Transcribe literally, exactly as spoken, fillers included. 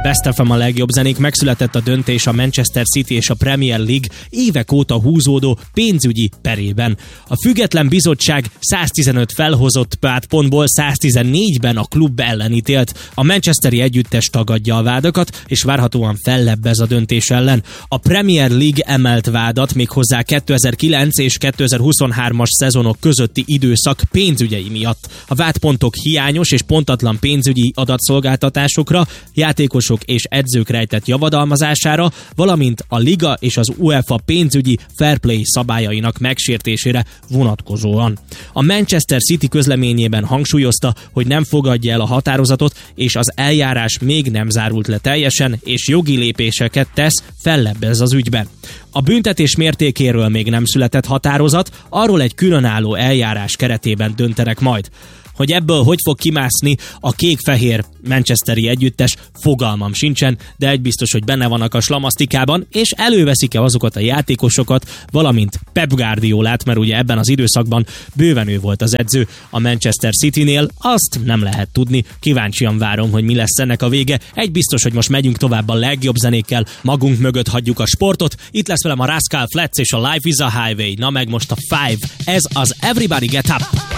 Best ef em a legjobb zenék, megszületett a döntés a Manchester City és a Premier League évek óta húzódó pénzügyi perében. A független bizottság száztizenöt felhozott pontból száztizennégyben a klub ellen ítélt. A manchesteri együttes tagadja a vádakat, és várhatóan fellebbez a döntés ellen. A Premier League emelt vádat méghozzá kétezer-kilenc és kétezer-huszonhármas szezonok közötti időszak pénzügyei miatt. A vádpontok hiányos és pontatlan pénzügyi adatszolgáltatásokra, játékosok és edzők rejtett javadalmazására, valamint a liga és az UEFA pénzügyi fair play szabályainak megsértésére vonatkozóan. A Manchester City közleményében hangsúlyozta, hogy nem fogadja el a határozatot, és az eljárás még nem zárult le teljesen, és jogi lépéseket tesz, fellebbez az ügyben. A büntetés mértékéről még nem született határozat, arról egy különálló eljárás keretében döntenek majd. Hogy ebből hogy fog kimászni a kék-fehér manchesteri együttes, fogalmam sincsen, de egy biztos, hogy benne vannak a slamasztikában, és előveszik-e azokat a játékosokat, valamint Pep Guardiolát, mert ugye ebben az időszakban bőven ő volt az edző a Manchester Citynél, azt nem lehet tudni, kíváncsian várom, hogy mi lesz ennek a vége. Egy biztos, hogy most megyünk tovább a legjobb zenékkel, magunk mögött hagyjuk a sportot, itt lesz velem a Rascal Flatts és a Life is a Highway, na meg most a Five, ez az Everybody Get Up!